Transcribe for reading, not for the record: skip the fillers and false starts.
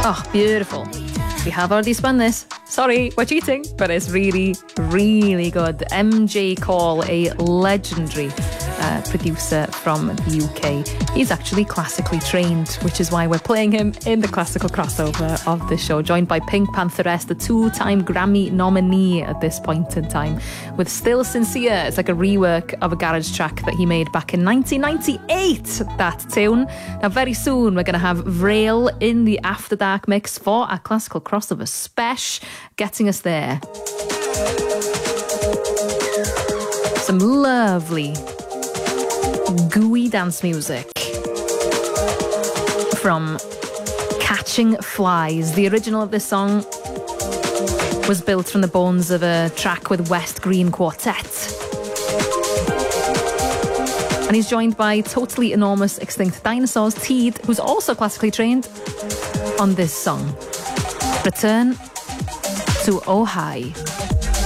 Oh, beautiful. We have already spun this. Sorry, we're cheating, but it's really, really good. MJ Call, a legendary producer from the UK. He's actually classically trained, which is why we're playing him in the classical crossover of the show, joined by Pink Pantheress, the two-time Grammy nominee at this point in time, with Still Sincere. It's like a rework of a garage track that he made back in 1998, that tune. Now, very soon, we're going to have Vrail in the After Dark mix for our classical crossover special, getting us there. Some lovely gooey dance music from Catching Flies. The original of this song was built from the bones of a track with West Green Quartet. And he's joined by Totally Enormous Extinct Dinosaurs, Teed, who's also classically trained on this song. Return to Ojai.